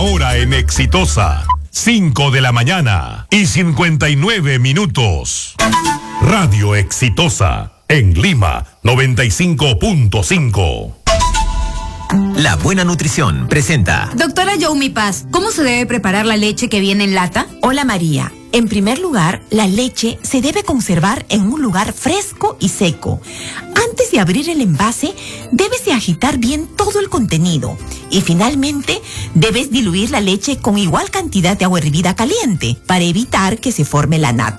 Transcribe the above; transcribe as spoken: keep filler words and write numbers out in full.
hora en Exitosa. cinco de la mañana y cincuenta y nueve minutos. Radio Exitosa, en Lima, noventa y cinco punto cinco. La Buena Nutrición presenta. Doctora Youmi Paz, ¿cómo se debe preparar la leche que viene en lata? Hola María. En primer lugar, la leche se debe conservar en un lugar fresco y seco. Antes de abrir el envase, debes de agitar bien todo el contenido. Y finalmente, debes diluir la leche con igual cantidad de agua hervida caliente para evitar que se forme la nata.